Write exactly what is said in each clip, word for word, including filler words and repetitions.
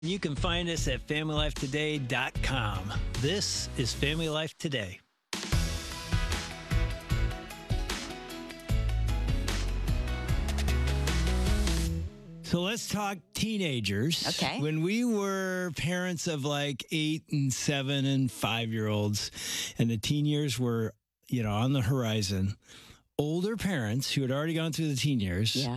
You can find us at family life today dot com. This is Family Life Today. So let's talk teenagers. Okay. When we were parents of like eight and seven and five-year-olds, and the teen years were, you know, on the horizon, older parents who had already gone through the teen years Yeah.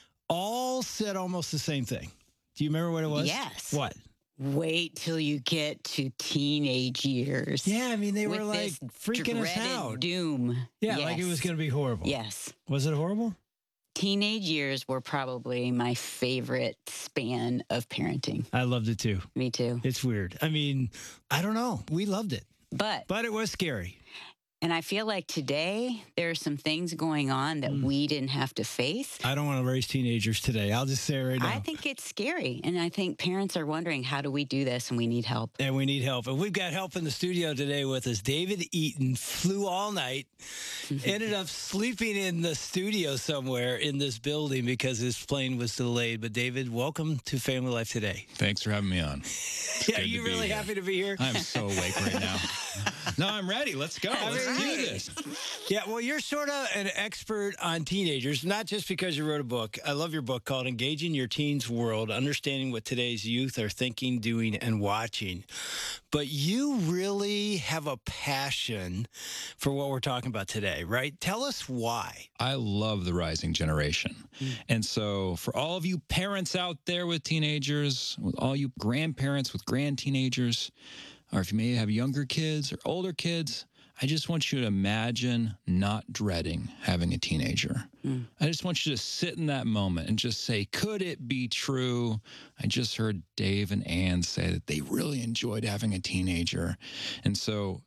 all said almost the same thing. Do you remember what it was? Yes. What? Wait till you get to teenage years. Yeah, I mean, they with were like this freaking us dreaded out. Doom. Yeah, Yes. like it was going to be horrible. Yes. Was it horrible? Teenage years were probably my favorite span of parenting. I loved it too. Me too. It's weird. I mean, I don't know. We loved it, But, but it was scary. and I feel like today there are some things going on that Mm. we didn't have to face. I don't want to raise teenagers today. I'll just say it right now. I think it's scary. And I think parents are wondering, how do we do this? And we need help. And we need help. And we've got help in the studio today with us. David Eaton flew all night, ended up sleeping in the studio somewhere in this building because his plane was delayed. But David, welcome to Family Life Today. Thanks for having me on. Yeah, are good you to be really here. happy to be here? I'm so awake right now. No, I'm ready. Let's go. I Let's mean, do right. this. Yeah, well, you're sort of an expert on teenagers, not just because you wrote a book. I love your book called Engaging Your Teens World, Understanding What Today's Youth Are Thinking, Doing, and Watching. But you really have a passion for what we're talking about today, right? Tell us why. I love the rising generation. And so for all of you parents out there with teenagers, with all you grandparents with grand teenagers, or if you may have younger kids or older kids, I just want you to imagine not dreading having a teenager. Mm. I just want you to sit in that moment and just say, could it be true? I just heard Dave and Ann say that they really enjoyed having a teenager. And so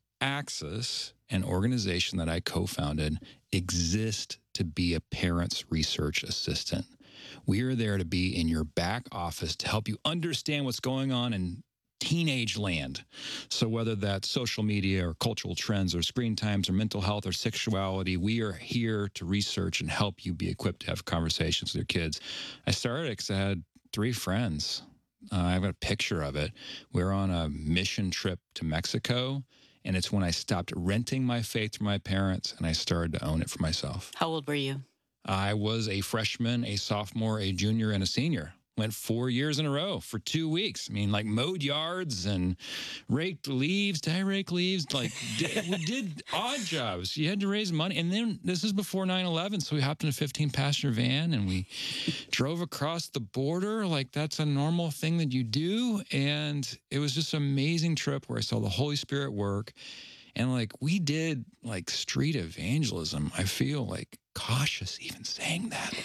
Axis, an organization that I co-founded, exists to be a parent's research assistant. We are there to be in your back office to help you understand what's going on in teenage land. So whether that's social media or cultural trends or screen times or mental health or sexuality, we are here to research and help you be equipped to have conversations with your kids. I started because I had three friends. Uh, I've got a picture of it. We were on a mission trip to Mexico, and it's when I stopped renting my faith from my parents and I started to own it for myself. How old were you? I was a freshman, a sophomore, a junior, and a senior. Went four years in a row for two weeks. I mean, like mowed yards and raked leaves. Did I rake leaves? Like did, we did odd jobs. You had to raise money. And then this is before nine eleven. So we hopped in a fifteen passenger van and we drove across the border. Like that's a normal thing that you do. And it was just an amazing trip where I saw the Holy Spirit work. And like we did like street evangelism. I feel like cautious even saying that.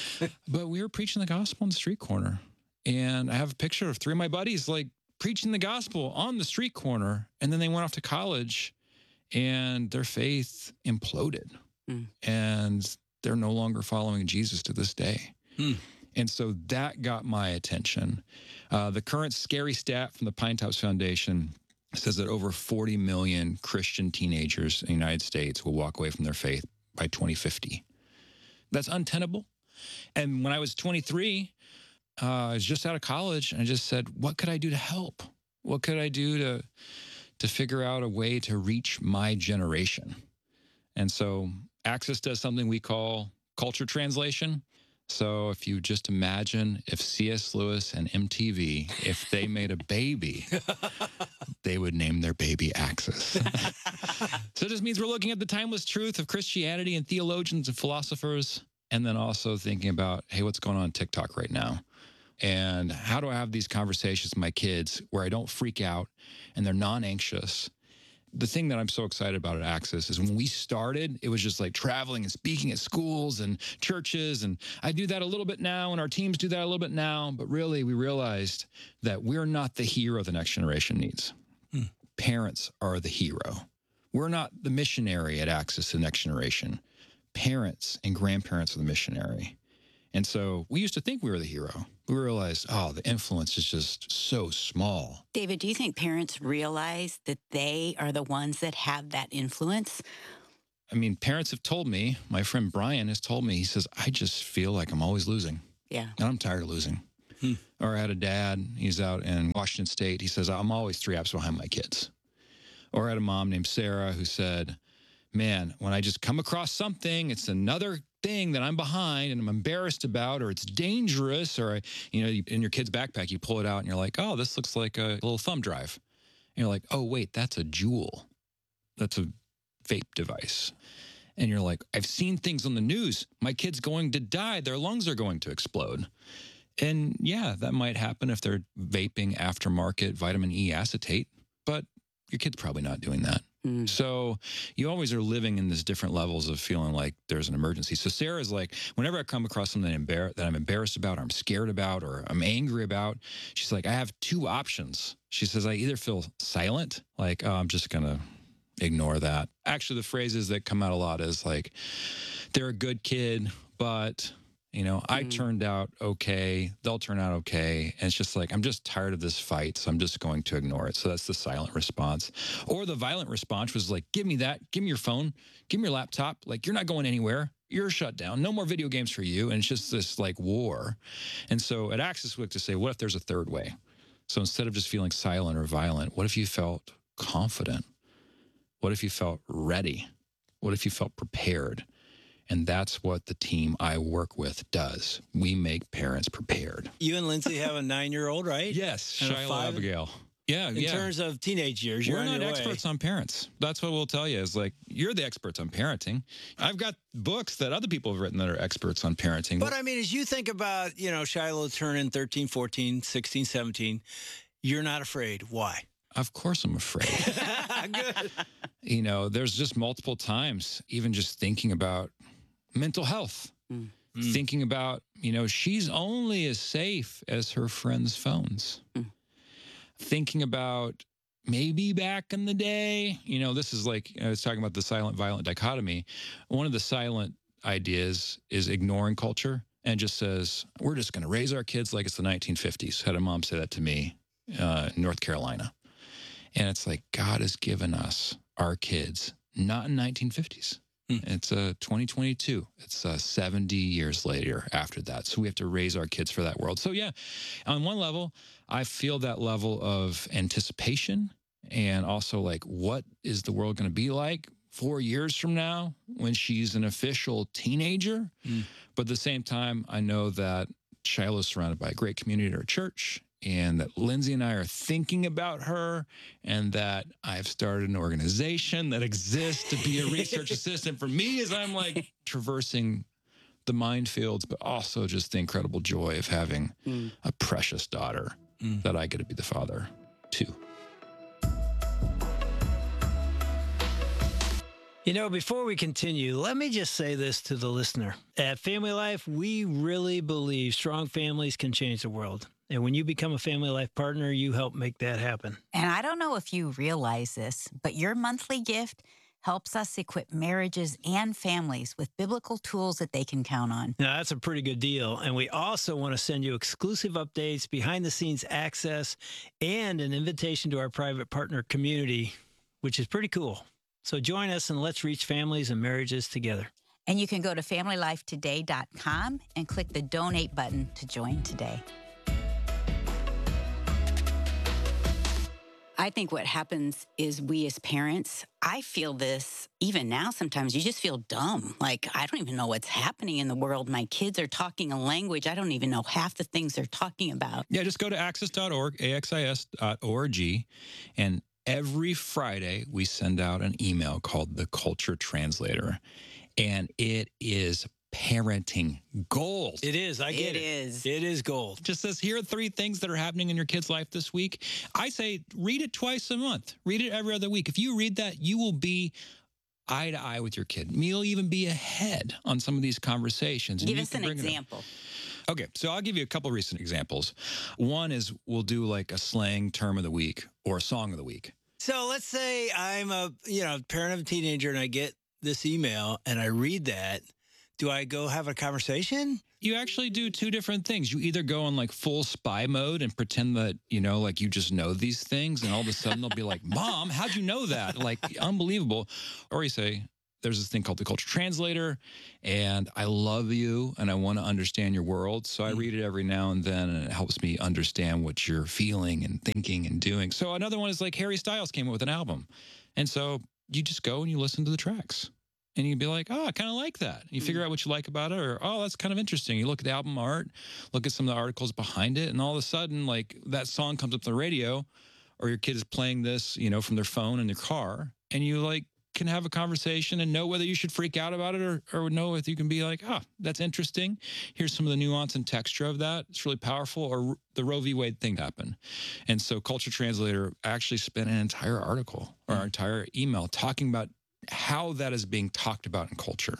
But we were preaching the gospel on the street corner. And I have a picture of three of my buddies like preaching the gospel on the street corner. And then they went off to college and their faith imploded. Mm. And they're no longer following Jesus to this day. Hmm. And so that got my attention. Uh, the current scary stat from the Pine Tops Foundation says that over forty million Christian teenagers in the United States will walk away from their faith by twenty fifty. That's untenable. And when I was twenty-three, uh, I was just out of college, and I just said, what could I do to help? What could I do to, to figure out a way to reach my generation? And so Axis does something we call culture translation. So if you just imagine if C S Lewis and M T V, if they made a baby, they would name their baby Axis. So it just means we're looking at the timeless truth of Christianity and theologians and philosophers, and then also thinking about, hey, what's going on on TikTok right now? And how do I have these conversations with my kids where I don't freak out and they're non-anxious? The thing that I'm so excited about at Axis is when we started, it was just like traveling and speaking at schools and churches. And I do that a little bit now, and our teams do that a little bit now. But really, we realized that we're not the hero the next generation needs. Hmm. Parents are the hero. We're not the missionary at Axis the next generation. Parents and grandparents are the missionary. And so we used to think we were the hero. We realized, oh, the influence is just so small. David, do you think parents realize that they are the ones that have that influence? I mean, parents have told me, my friend Brian has told me, he says, I just feel like I'm always losing. Yeah. And I'm tired of losing. Hmm. Or I had a dad, he's out in Washington State. He says, I'm always three apps behind my kids. Or I had a mom named Sarah who said, man, when I just come across something, it's another thing that I'm behind and I'm embarrassed about, or it's dangerous, or, I, you know, in your kid's backpack, you pull it out and you're like, oh, this looks like a little thumb drive. And you're like, oh, wait, that's a Juul. That's a vape device. And you're like, I've seen things on the news. My kid's going to die. Their lungs are going to explode. And yeah, that might happen if they're vaping aftermarket vitamin E acetate, but your kid's probably not doing that. Mm. So you always are living in these different levels of feeling like there's an emergency. So Sarah's like, whenever I come across something embar- that I'm embarrassed about, or I'm scared about, or I'm angry about, she's like, I have two options. She says, I either feel silent, like, oh, I'm just going to ignore that. Actually, the phrases that come out a lot is like, they're a good kid, but... You know, I mm. turned out okay. They'll turn out okay. And it's just like, I'm just tired of this fight, so I'm just going to ignore it. So that's the silent response. Or the violent response was like, give me that. Give me your phone. Give me your laptop. Like, you're not going anywhere. You're shut down. No more video games for you. And it's just this like war. And so at Access we like to say, what if there's a third way? So instead of just feeling silent or violent, what if you felt confident? What if you felt ready? What if you felt prepared? And that's what the team I work with does. We make parents prepared. You and Lindsay have a nine-year-old, right? Yes, and Shiloh Abigail. Yeah, in yeah. In terms of teenage years, you're We're on not your experts way. on parents. That's what we'll tell you is like, you're the experts on parenting. I've got books that other people have written that are experts on parenting. But I mean, as you think about, you know, Shiloh turning thirteen, fourteen, sixteen, seventeen, you're not afraid. Why? Of course I'm afraid. Good. You know, there's just multiple times, even just thinking about mental health, mm. thinking about, you know, she's only as safe as her friends' phones. Mm. Thinking about maybe back in the day, you know, this is like, I was talking about the silent violent dichotomy. One of the silent ideas is ignoring culture and just says, we're just going to raise our kids like it's the nineteen fifties. Had a mom say that to me uh, in North Carolina. And it's like, God has given us our kids, not in nineteen fifties. It's uh, twenty twenty-two. It's uh, seventy years later after that. So we have to raise our kids for that world. So yeah, on one level, I feel that level of anticipation and also like, what is the world going to be like four years from now when she's an official teenager? Mm. But at the same time, I know that Shiloh's surrounded by a great community at our church, and that Lindsay and I are thinking about her, and that I've started an organization that exists to be a research assistant for me as I'm like traversing the minefields, but also just the incredible joy of having mm. a precious daughter mm. that I get to be the father to. You know, before we continue, let me just say this to the listener. At Family Life, we really believe strong families can change the world. And when you become a Family Life partner, you help make that happen. And I don't know if you realize this, but your monthly gift helps us equip marriages and families with biblical tools that they can count on. Now, that's a pretty good deal. And we also want to send you exclusive updates, behind-the-scenes access, and an invitation to our private partner community, which is pretty cool. So join us and let's reach families and marriages together. And you can go to family life today dot com and click the donate button to join today. I think what happens is we as parents, I feel this even now sometimes, you just feel dumb. Like, I don't even know what's happening in the world. My kids are talking a language. I don't even know half the things they're talking about. Yeah, just go to axis dot org, A X I S dot org, and every Friday we send out an email called The Culture Translator, and it is parenting gold. It is. I get it. It is. It is gold. Just says, here are three things that are happening in your kid's life this week. I say, read it twice a month. Read it every other week. If you read that, you will be eye to eye with your kid. You'll even be ahead on some of these conversations. Give us an example. Okay, so I'll give you a couple of recent examples. One is we'll do like a slang term of the week or a song of the week. So let's say I'm a, you know, parent of a teenager and I get this email and I read that. Do I go have a conversation? You actually do two different things. You either go on like full spy mode and pretend that, you know, like you just know these things, and all of a sudden they'll be like, Mom, how'd you know that? Like, unbelievable. Or you say, there's this thing called the Culture Translator, and I love you and I want to understand your world. So I read it every now and then, and it helps me understand what you're feeling and thinking and doing. So another one is like Harry Styles came up with an album. And so you just go and you listen to the tracks. And you'd be like, oh, I kind of like that. And you figure out what you like about it, or, oh, that's kind of interesting. You look at the album art, look at some of the articles behind it, and all of a sudden, like, that song comes up on the radio, or your kid is playing this, you know, from their phone in their car, and you, like, can have a conversation and know whether you should freak out about it, or, or know if you can be like, oh, that's interesting. Here's some of the nuance and texture of that. It's really powerful. Or the Roe v. Wade thing happened. And so Culture Translator actually spent an entire article or an entire email talking about how that is being talked about in culture,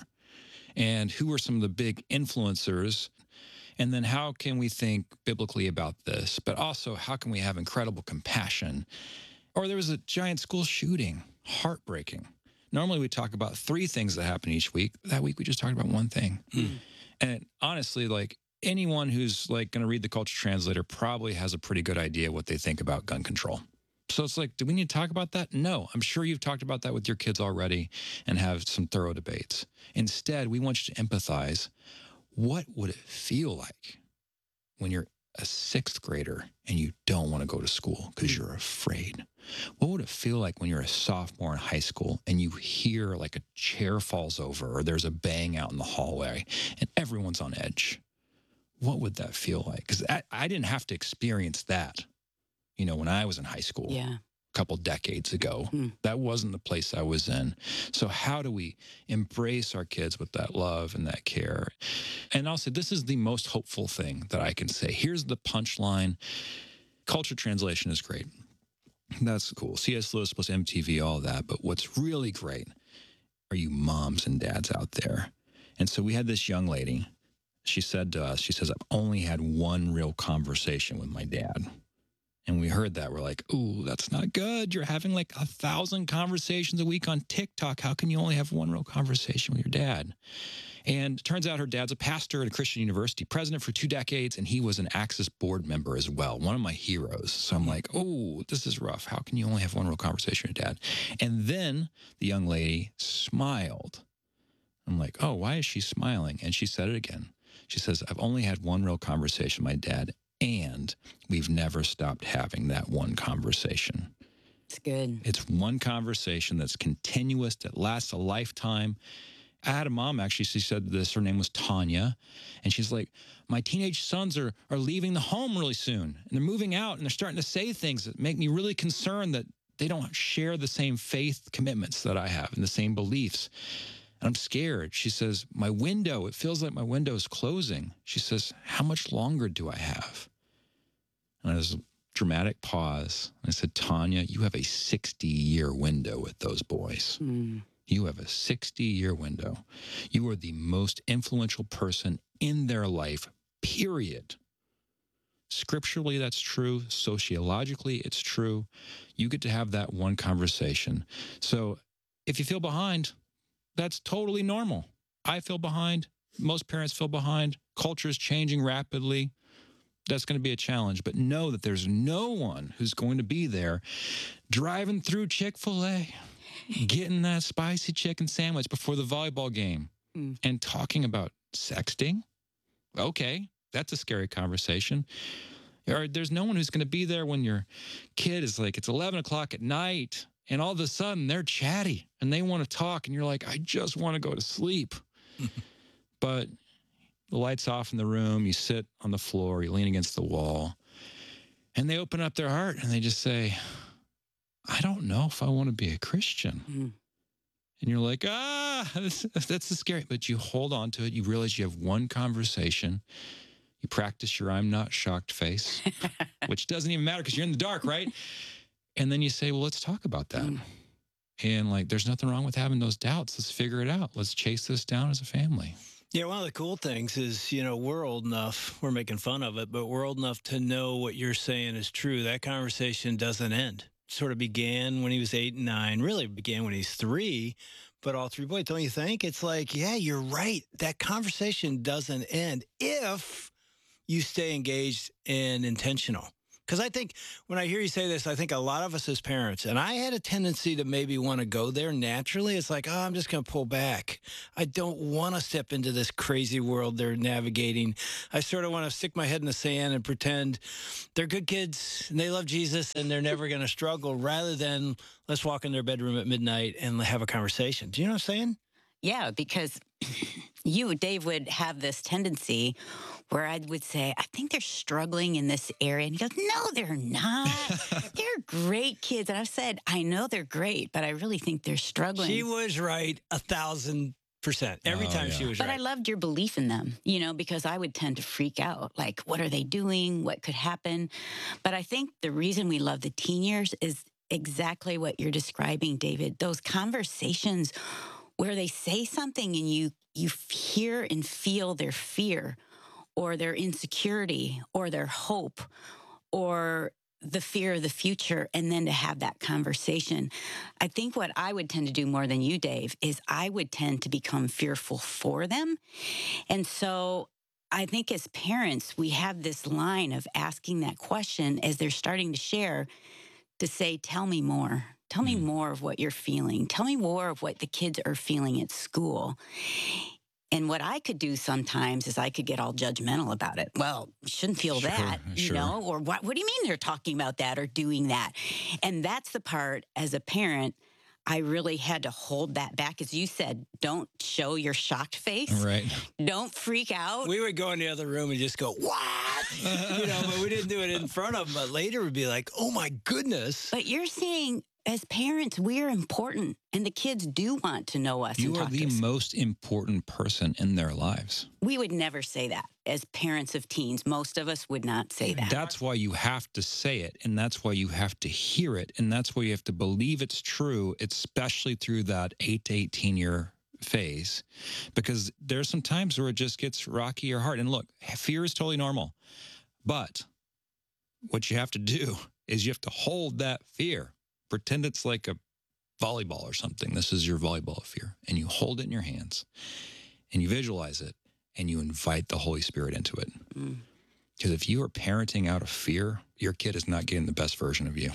and who are some of the big influencers, and then how can we think biblically about this, but also how can we have incredible compassion. Or there was a giant school shooting, heartbreaking. Normally we talk about three things that happen each week. That week we just talked about one thing. Mm. And honestly, like, anyone who's like going to read the Culture Translator probably has a pretty good idea what they think about gun control. So it's like, do we need to talk about that? No, I'm sure you've talked about that with your kids already and have some thorough debates. Instead, we want you to empathize. What would it feel like when you're a sixth grader and you don't want to go to school because you're afraid? What would it feel like when you're a sophomore in high school and you hear like a chair falls over, or there's a bang out in the hallway and everyone's on edge? What would that feel like? Because I, I didn't have to experience that. You know, when I was in high school, yeah. a couple decades ago, mm. that wasn't the place I was in. So how do we embrace our kids with that love and that care? And I'll say, this is the most hopeful thing that I can say. Here's the punchline. Culture translation is great. That's cool. C S Lewis plus M T V, all that. But what's really great are you moms and dads out there. And so we had this young lady. She said to us, she says, I've only had one real conversation with my dad. And we heard that. We're like, ooh, that's not good. You're having like a thousand conversations a week on TikTok. How can you only have one real conversation with your dad? And it turns out her dad's a pastor at a Christian university, president for two decades, and he was an Access board member as well, one of my heroes. So I'm like, oh, this is rough. How can you only have one real conversation with your dad? And then the young lady smiled. I'm like, oh, why is she smiling? And she said it again. She says, I've only had one real conversation with my dad, and we've never stopped having that one conversation. It's good. It's one conversation that's continuous, that lasts a lifetime. I had a mom, actually, she said this, her name was Tanya, and she's like, my teenage sons are, are leaving the home really soon, and they're moving out, and they're starting to say things that make me really concerned that they don't share the same faith commitments that I have and the same beliefs. And I'm scared. She says, my window, it feels like my window is closing. She says, how much longer do I have? And there's a dramatic pause. I said, Tanya, you have a sixty-year window with those boys. Mm. You have a sixty-year window. You are the most influential person in their life, period. Scripturally, that's true. Sociologically, it's true. You get to have that one conversation. So if you feel behind, that's totally normal. I feel behind. Most parents feel behind. Culture is changing rapidly. That's going to be a challenge. But know that there's no one who's going to be there driving through Chick-fil-A, getting that spicy chicken sandwich before the volleyball game, mm. and talking about sexting. Okay, that's a scary conversation. Or there's no one who's going to be there when your kid is like, it's eleven o'clock at night, and all of a sudden they're chatty and they want to talk, and you're like, I just want to go to sleep. But the light's off in the room, you sit on the floor, you lean against the wall, and they open up their heart and they just say, I don't know if I want to be a Christian. Mm. And you're like, ah, that's, that's the scary. But you hold on to it. You realize you have one conversation. You practice your I'm not shocked face, which doesn't even matter because you're in the dark, right? And then you say, well, let's talk about that. Mm. And like, there's nothing wrong with having those doubts. Let's figure it out. Let's chase this down as a family. Yeah, one of the cool things is, you know, we're old enough, we're making fun of it, but we're old enough to know what you're saying is true. That conversation doesn't end. It sort of began when he was eight and nine, really began when he's three, but all three boys, don't you think? It's like, yeah, you're right. That conversation doesn't end if you stay engaged and intentional. Because I think when I hear you say this, I think a lot of us as parents, and I had a tendency to maybe want to go there naturally. It's like, oh, I'm just going to pull back. I don't want to step into this crazy world they're navigating. I sort of want to stick my head in the sand and pretend they're good kids and they love Jesus and they're never going to struggle, rather than let's walk in their bedroom at midnight and have a conversation. Do you know what I'm saying? Yeah, because you, Dave, would have this tendency where I would say, I think they're struggling in this area. And he goes, no, they're not. They're great kids. And I've said, I know they're great, but I really think they're struggling. She was right a thousand percent. Every Oh, time yeah. she was But right. I loved your belief in them, you know, because I would tend to freak out. Like, what are they doing? What could happen? But I think the reason we love the teen years is exactly what you're describing, David. Those conversations where they say something and you you hear and feel their fear or their insecurity or their hope or the fear of the future, and then to have that conversation. I think what I would tend to do more than you, Dave, is I would tend to become fearful for them. And so I think as parents, we have this line of asking that question as they're starting to share, to say, tell me more. Tell me more of what you're feeling. Tell me more of what the kids are feeling at school. And what I could do sometimes is I could get all judgmental about it. Well, you shouldn't feel Sure, that, you sure. know, or what, what do you mean they're talking about that or doing that? And that's the part as a parent, I really had to hold that back. As you said, don't show your shocked face. Right. Don't freak out. We would go in the other room and just go, what? You know, but we didn't do it in front of them. But later we'd be like, oh my goodness. But you're saying, as parents, we're important, and the kids do want to know us. You and are talk the to us. most important person in their lives. We would never say that as parents of teens. Most of us would not say that. That's why you have to say it, and that's why you have to hear it, and that's why you have to believe it's true, especially through that eight to eighteen year phase, because there's some times where it just gets rocky or hard. And look, fear is totally normal, but what you have to do is you have to hold that fear. Pretend it's like a volleyball or something. This is your volleyball of fear, and you hold it in your hands, and you visualize it, and you invite the Holy Spirit into it. Mm. Because if you are parenting out of fear, your kid is not getting the best version of you.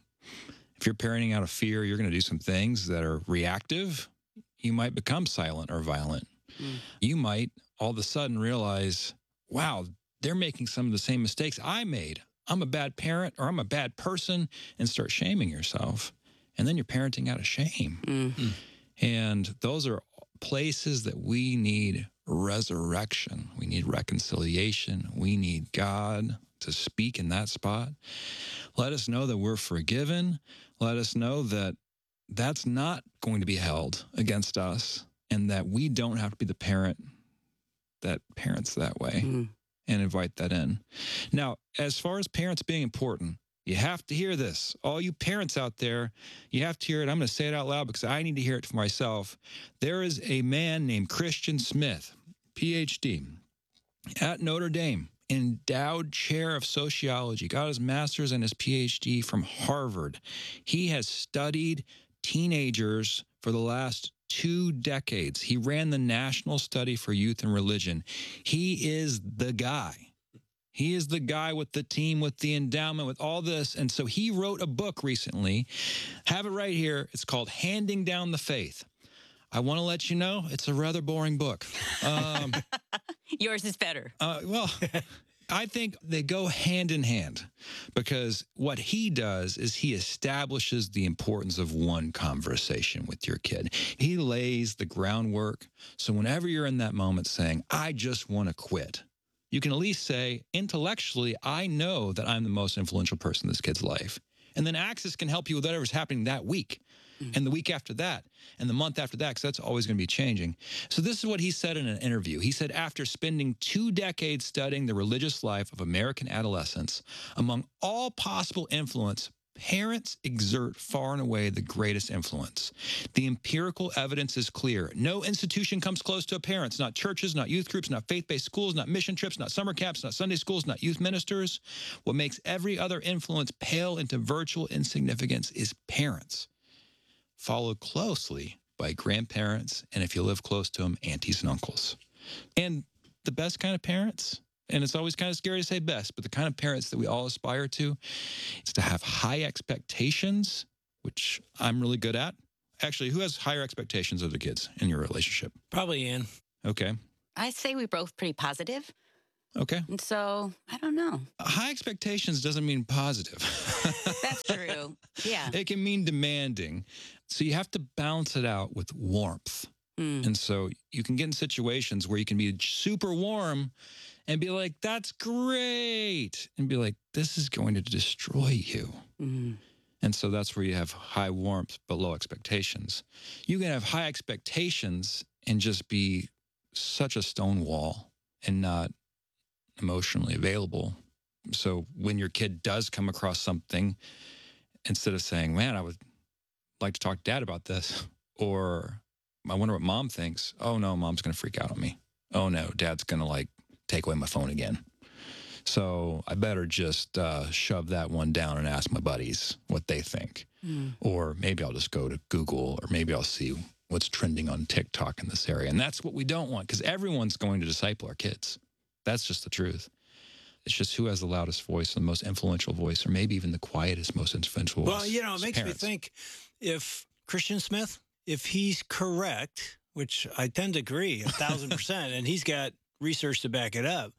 If you're parenting out of fear, you're going to do some things that are reactive. You might become silent or violent. Mm. You might all of a sudden realize, wow, they're making some of the same mistakes I made. I'm a bad parent, or I'm a bad person, and start shaming yourself. And then you're parenting out of shame. Mm. And those are places that we need resurrection. We need reconciliation. We need God to speak in that spot. Let us know that we're forgiven. Let us know that that's not going to be held against us, and that we don't have to be the parent that parents that way, Mm. and invite that in. Now, as far as parents being important, you have to hear this. All you parents out there, you have to hear it. I'm going to say it out loud because I need to hear it for myself. There is a man named Christian Smith, P H D, at Notre Dame, endowed chair of sociology, got his master's and his P H D from Harvard. He has studied teenagers for the last two decades. He ran the National Study for Youth and Religion. He is the guy. He is the guy with the team, with the endowment, with all this. And so he wrote a book recently. Have it right here. It's called Handing Down the Faith. I want to let you know it's a rather boring book. Um, Yours is better. uh, well, I think they go hand in hand, because what he does is he establishes the importance of one conversation with your kid. He lays the groundwork. So whenever you're in that moment saying, I just want to quit, you can at least say, intellectually, I know that I'm the most influential person in this kid's life. And then Access can help you with whatever's happening that week, mm-hmm. and the week after that, and the month after that, because that's always going to be changing. So this is what he said in an interview. He said, after spending two decades studying the religious life of American adolescents, among all possible influence, parents exert far and away the greatest influence. The empirical evidence is clear. No institution comes close to parents, not churches, not youth groups, not faith-based schools, not mission trips, not summer camps, not Sunday schools, not youth ministers. What makes every other influence pale into virtual insignificance is parents, followed closely by grandparents, and if you live close to them, aunties and uncles. And the best kind of parents, and it's always kind of scary to say best, but the kind of parents that we all aspire to is to have high expectations, which I'm really good at. Actually, who has higher expectations of their kids in your relationship? Probably Ann. Okay. I say we're both pretty positive. Okay. And so, I don't know. High expectations doesn't mean positive. That's true. Yeah. It can mean demanding. So you have to balance it out with warmth. Mm. And so you can get in situations where you can be super warm and be like, that's great. And be like, this is going to destroy you. Mm. And so that's where you have high warmth, but low expectations. You can have high expectations and just be such a stone wall and not emotionally available. So when your kid does come across something, instead of saying, man, I would like to talk to dad about this, or I wonder what mom thinks. Oh no, mom's going to freak out on me. Oh no, dad's going to like take away my phone again. So I better just uh, shove that one down and ask my buddies what they think. Mm. Or maybe I'll just go to Google, or maybe I'll see what's trending on TikTok in this area. And that's what we don't want, because everyone's going to disciple our kids. That's just the truth. It's just who has the loudest voice, the most influential voice, or maybe even the quietest, most influential voice. Well, you know, it makes parents. me think if Christian Smith, if he's correct, which I tend to agree a thousand percent, and he's got research to back it up.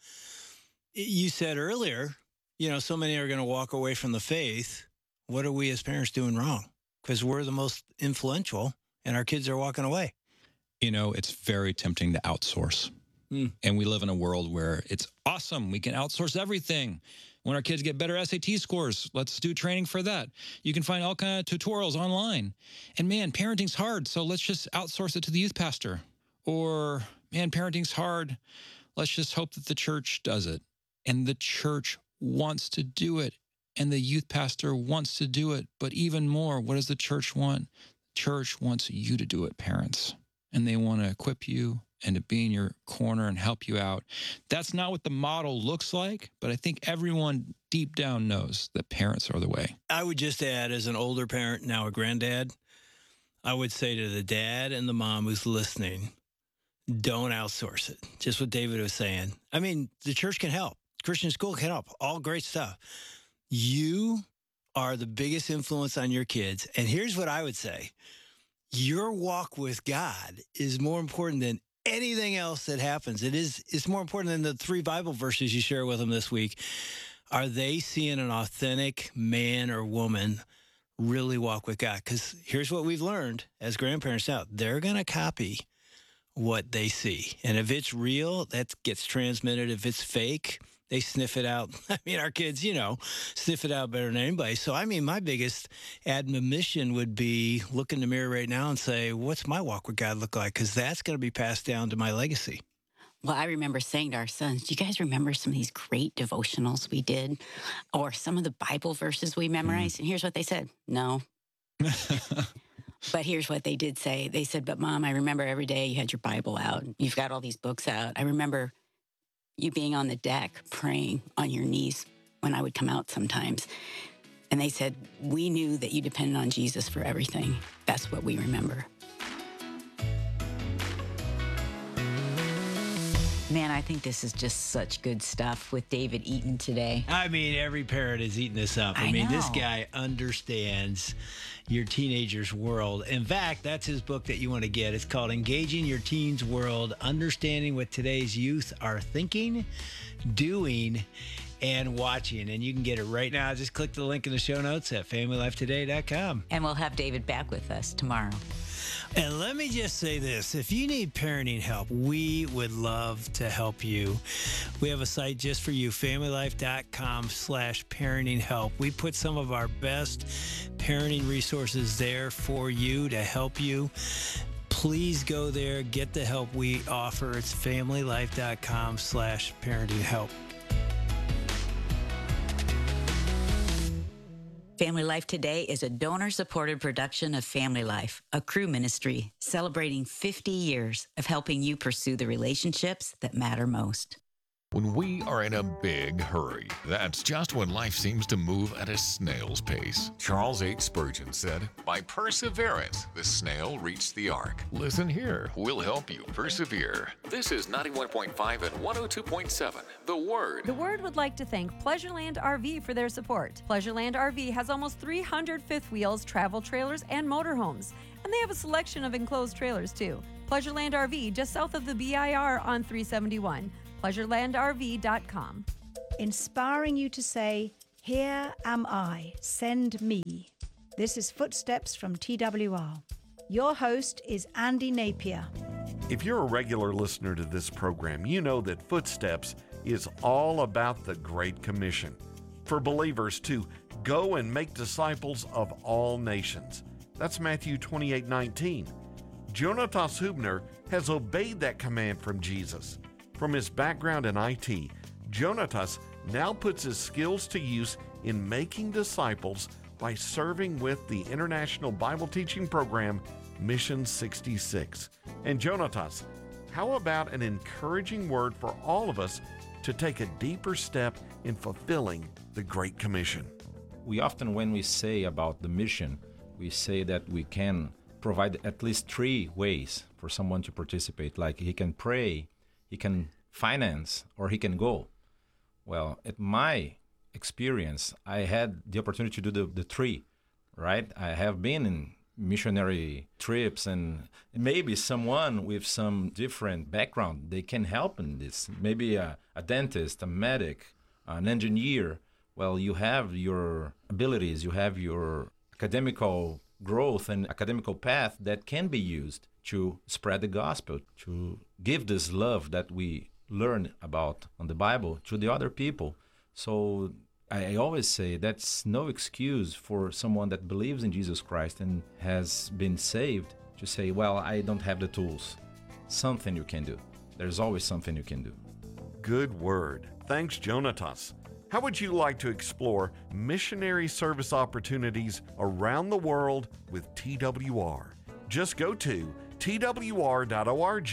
You said earlier, you know, so many are going to walk away from the faith. What are we as parents doing wrong? Because we're the most influential and our kids are walking away. You know, it's very tempting to outsource. Mm. And we live in a world where it's awesome. We can outsource everything. When our kids get better S A T scores, let's do training for that. You can find all kinds of tutorials online. And man, parenting's hard, so let's just outsource it to the youth pastor. Or, man, parenting's hard. Let's just hope that the church does it. And the church wants to do it. And the youth pastor wants to do it. But even more, what does the church want? The church wants you to do it, parents. And they want to equip you and to be in your corner and help you out. That's not what the model looks like, but I think everyone deep down knows that parents are the way. I would just add, as an older parent, now a granddad, I would say to the dad and the mom who's listening, don't outsource it. Just what David was saying. I mean, the church can help. Christian school can help. All great stuff. You are the biggest influence on your kids. And here's what I would say. Your walk with God is more important than anything else that happens. It is, it's more important than the three Bible verses you share with them this week. Are they seeing an authentic man or woman really walk with God? Because here's what we've learned as grandparents now. They're going to copy what they see. And if it's real, that gets transmitted. If it's fake, they sniff it out. I mean, our kids, you know, sniff it out better than anybody. So, I mean, my biggest admonition would be look in the mirror right now and say, what's my walk with God look like? Because that's going to be passed down to my legacy. Well, I remember saying to our sons, do you guys remember some of these great devotionals we did? Or some of the Bible verses we memorized? Mm. And here's what they said. No. But here's what they did say. They said, but Mom, I remember every day you had your Bible out. You've got all these books out. I remember you being on the deck praying on your knees when I would come out sometimes. And they said, we knew that you depended on Jesus for everything. That's what we remember. Man, I think this is just such good stuff with David Eaton today. I mean, every parent is eating this up. I, I mean, know. This guy understands your teenager's world. In fact, that's his book that you want to get. It's called Engaging Your Teen's World, Understanding What Today's Youth Are Thinking, Doing, and Watching. And you can get it right now. Just click the link in the show notes at family life today dot com. And we'll have David back with us tomorrow. And let me just say this. If you need parenting help, we would love to help you. We have a site just for you, family life dot com slash parenting help. We put some of our best parenting resources there for you to help you. Please go there, get the help we offer. It's family life dot com slash parenting help. Family Life Today is a donor-supported production of Family Life, a Cru ministry celebrating fifty years of helping you pursue the relationships that matter most. When we are in a big hurry, that's just when life seems to move at a snail's pace. Charles H. Spurgeon said, "By perseverance, the snail reached the ark." Listen here, we'll help you persevere. This is ninety-one point five and one oh two point seven, The Word. The Word would like to thank Pleasureland R V for their support. Pleasureland R V has almost three hundred fifth wheels, travel trailers, and motorhomes. And they have a selection of enclosed trailers, too. Pleasureland R V, just south of the B I R on three seventy-one. pleasure land R V dot com. Inspiring you to say, "Here am I, send me." This is Footsteps from T W R. Your host is Andy Napier. If you're a regular listener to this program, you know that Footsteps is all about the Great Commission for believers to go and make disciples of all nations. That's Matthew twenty-eight nineteen. Jonatas Hubner has obeyed that command from Jesus. From his background in I T, Jonatas now puts his skills to use in making disciples by serving with the International Bible Teaching Program, Mission sixty-six. And Jonatas, how about an encouraging word for all of us to take a deeper step in fulfilling the Great Commission? We often, when we say about the mission, we say that we can provide at least three ways for someone to participate. Like he can pray, he can finance, or he can go. Well, at my experience, I had the opportunity to do the, the three, right? I have been in missionary trips, and maybe someone with some different background, they can help in this. Maybe a, a dentist, a medic, an engineer. Well, you have your abilities, you have your academical growth and academical path that can be used to spread the gospel, to give this love that we learn about on the Bible to the other people. So I always say that's no excuse for someone that believes in Jesus Christ and has been saved to say, well, I don't have the tools. Something you can do. There's always something you can do. Good word. Thanks, Jonatas. How would you like to explore missionary service opportunities around the world with T W R? Just go to twr.org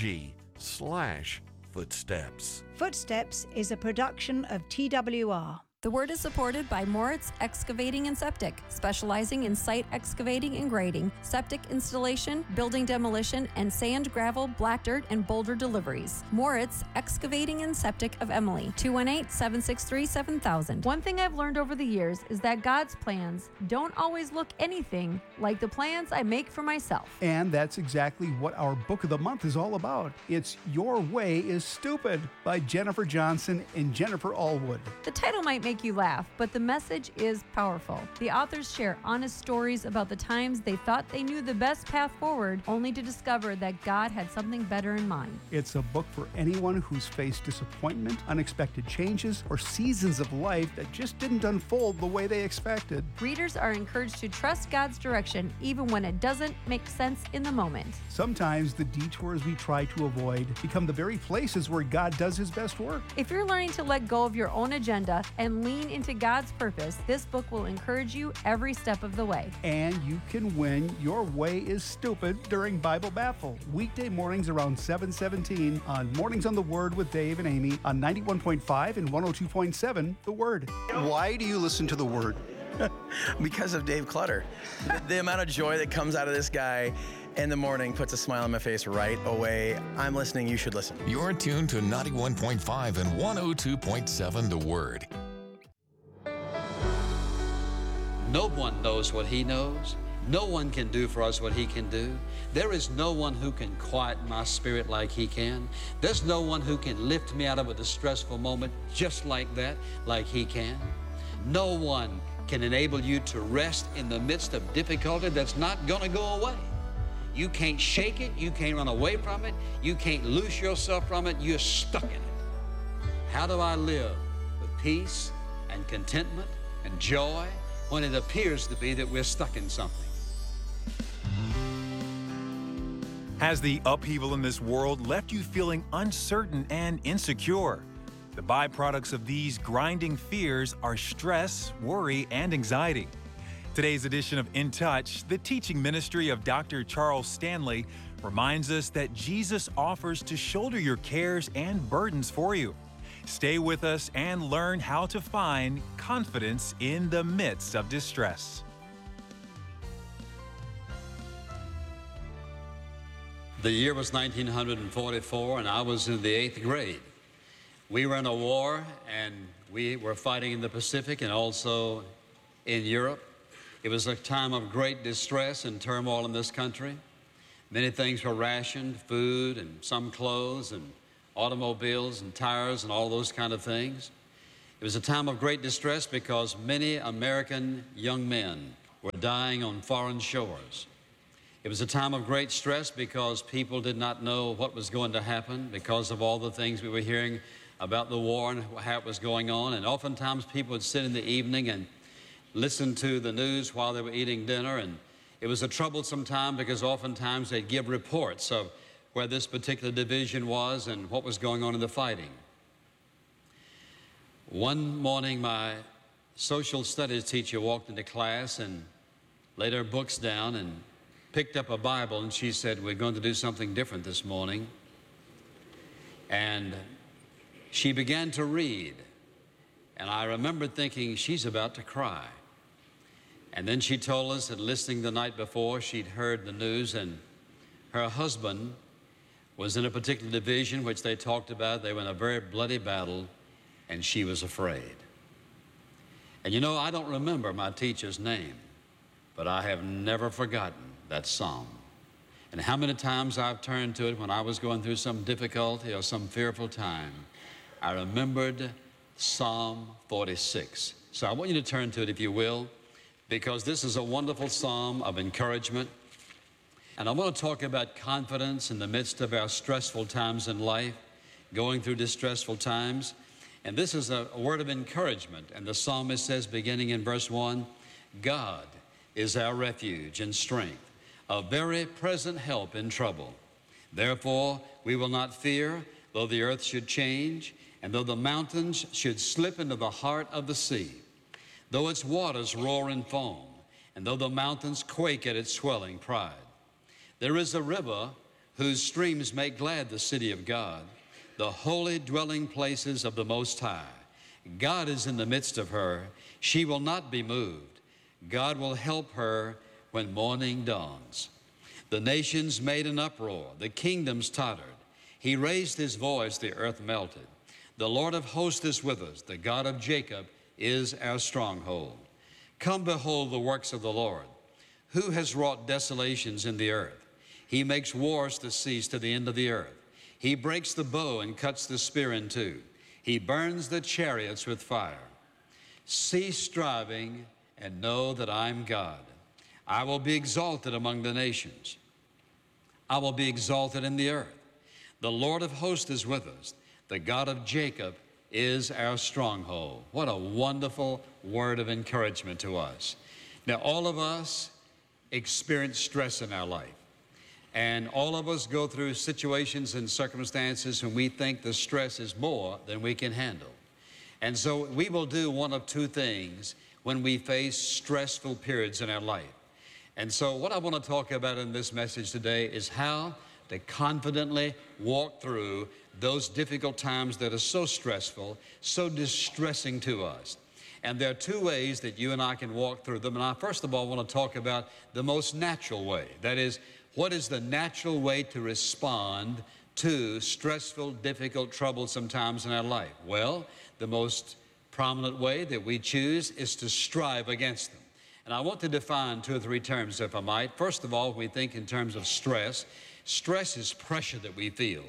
slash footsteps. Footsteps is a production of T W R. The Word is supported by Moritz Excavating and Septic, specializing in site excavating and grading, septic installation, building demolition, and sand, gravel, black dirt, and boulder deliveries. Moritz Excavating and Septic of Emily, two one eight, seven six three, seven thousand. One thing I've learned over the years is that God's plans don't always look anything like the plans I make for myself. And that's exactly what our book of the month is all about. It's Your Way is Stupid by Jennifer Johnson and Jennifer Allwood. The title might make you laugh, but the message is powerful. The authors share honest stories about the times they thought they knew the best path forward, only to discover that God had something better in mind. It's a book for anyone who's faced disappointment, unexpected changes, or seasons of life that just didn't unfold the way they expected. Readers are encouraged to trust God's direction even when it doesn't make sense in the moment. Sometimes the detours we try to avoid become the very places where God does his best work. If you're learning to let go of your own agenda and lean into God's purpose, this book will encourage you every step of the way. And you can win Your Way is Stupid during Bible Baffle, weekday mornings around seven seventeen on Mornings on the Word with Dave and Amy on ninety-one point five and one oh two point seven, The Word. Why do you listen to The Word? Because of Dave Clutter. the, the amount of joy that comes out of this guy in the morning puts a smile on my face right away. I'm listening. You should listen. You're tuned to ninety-one point five and one oh two point seven, The Word. No one knows what he knows. No one can do for us what he can do. There is no one who can quiet my spirit like he can. There's no one who can lift me out of a distressful moment just like that, like he can. No one can enable you to rest in the midst of difficulty that's not going to go away. You can't shake it. You can't run away from it. You can't loose yourself from it. You're stuck in it. How do I live with peace and contentment and joy when it appears to be that we're stuck in something? Has the upheaval in this world left you feeling uncertain and insecure? The byproducts of these grinding fears are stress, worry, and anxiety. Today's edition of In Touch, the teaching ministry of Doctor Charles Stanley, reminds us that Jesus offers to shoulder your cares and burdens for you. Stay with us and learn how to find confidence in the midst of distress. The year was nineteen forty-four, and I was in the eighth grade. We were in a war, and we were fighting in the Pacific and also in Europe. It was a time of great distress and turmoil in this country. Many things were rationed, food and some clothes and automobiles and tires and all those kind of things. It was a time of great distress because many American young men were dying on foreign shores. It was a time of great stress because people did not know what was going to happen because of all the things we were hearing about the war and how it was going on. And oftentimes people would sit in the evening and listen to the news while they were eating dinner. And it was a troublesome time because oftentimes they'd give reports of where this particular division was and what was going on in the fighting. One morning, my social studies teacher walked into class and laid her books down and picked up a Bible, and she said, "We're going to do something different this morning." And she began to read, and I remember thinking, she's about to cry. And then she told us that listening the night before, she'd heard the news, and her husband was in a particular division which they talked about. They were in a very bloody battle, and she was afraid. And you know, I don't remember my teacher's name, but I have never forgotten that psalm. And how many times I've turned to it when I was going through some difficulty or some fearful time. I remembered Psalm forty-six. So I want you to turn to it, if you will, because this is a wonderful psalm of encouragement. And I want to talk about confidence in the midst of our stressful times in life, going through distressful times. And this is a, a word of encouragement. And the psalmist says, beginning in verse one, God is our refuge and strength, a very present help in trouble. Therefore, we will not fear, though the earth should change, and though the mountains should slip into the heart of the sea, though its waters roar and foam, and though the mountains quake at its swelling pride. There is a river whose streams make glad the city of God, the holy dwelling places of the Most High. God is in the midst of her. She will not be moved. God will help her when morning dawns. The nations made an uproar. The kingdoms tottered. He raised his voice, the earth melted. The Lord of hosts is with us. The God of Jacob is our stronghold. Come behold the works of the Lord, who has wrought desolations in the earth. He makes wars to cease to the end of the earth. He breaks the bow and cuts the spear in two. He burns the chariots with fire. Cease striving and know that I'm God. I will be exalted among the nations. I will be exalted in the earth. The Lord of hosts is with us. The God of Jacob is our stronghold. What a wonderful word of encouragement to us. Now, all of us experience stress in our life. And all of us go through situations and circumstances when we think the stress is more than we can handle. And so we will do one of two things when we face stressful periods in our life. And so what I want to talk about in this message today is how to confidently walk through those difficult times that are so stressful, so distressing to us. And there are two ways that you and I can walk through them. And I first of all want to talk about the most natural way. That is, what is the natural way to respond to stressful, difficult, troublesome times in our life? Well, the most prominent way that we choose is to strive against them. And I want to define two or three terms, if I might. First of all, we think in terms of stress. Stress is pressure that we feel.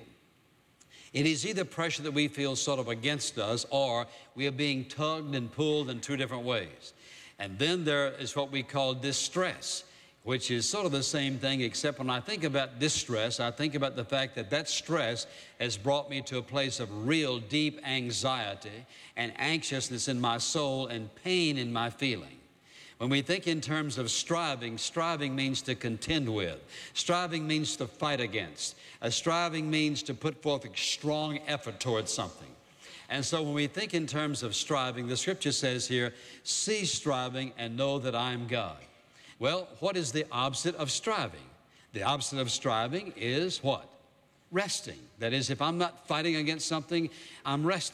It is either pressure that we feel sort of against us, or we are being tugged and pulled in two different ways. And then there is what we call distress, which is sort of the same thing, except when I think about distress, I think about the fact that that stress has brought me to a place of real deep anxiety and anxiousness in my soul and pain in my feeling. When we think in terms of striving, striving means to contend with. Striving means to fight against. A striving means to put forth a strong effort towards something. And so when we think in terms of striving, the scripture says here, cease striving and know that I am God. Well, what is the opposite of striving? The opposite of striving is what? Resting. That is, if I'm not fighting against something, I'm resting.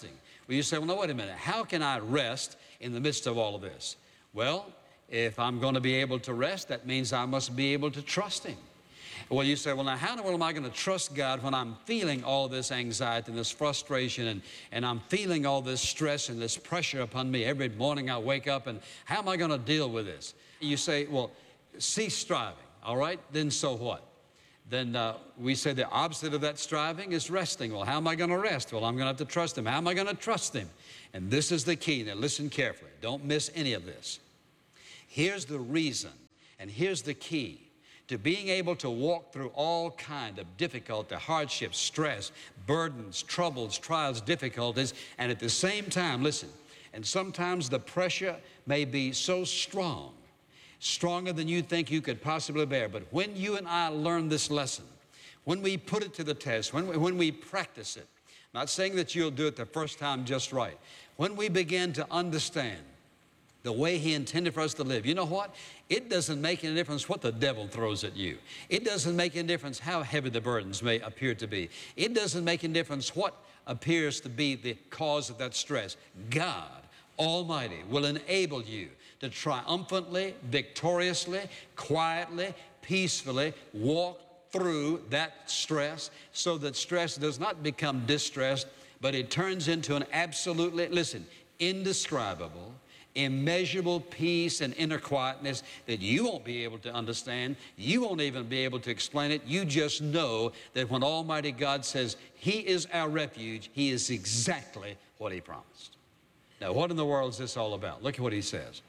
Well, you say, well, no, wait a minute. How can I rest in the midst of all of this? Well, if I'm going to be able to rest, that means I must be able to trust Him. Well, you say, well, now, how in the world am I going to trust God when I'm feeling all this anxiety and this frustration and, and I'm feeling all this stress and this pressure upon me every morning I wake up, and how am I going to deal with this? You say, well, cease striving, all right? Then so what? Then uh, we say the opposite of that striving is resting. Well, how am I going to rest? Well, I'm going to have to trust Him. How am I going to trust Him? And this is the key. Now, listen carefully. Don't miss any of this. Here's the reason, and here's the key to being able to walk through all kind of difficulty, hardships, stress, burdens, troubles, trials, difficulties, and at the same time, listen, and sometimes the pressure may be so strong, stronger than you think you could possibly bear. But when you and I learn this lesson, when we put it to the test, when we, when we practice it, not saying that you'll do it the first time just right, when we begin to understand the way He intended for us to live, you know what? It doesn't make any difference what the devil throws at you. It doesn't make any difference how heavy the burdens may appear to be. It doesn't make any difference what appears to be the cause of that stress. God Almighty will enable you to triumphantly, victoriously, quietly, peacefully walk through that stress so that stress does not become distress, but it turns into an absolutely, listen, indescribable, immeasurable peace and inner quietness that you won't be able to understand. You won't even be able to explain it. You just know that when Almighty God says He is our refuge, He is exactly what He promised. Now, what in the world is this all about? Look at what He says.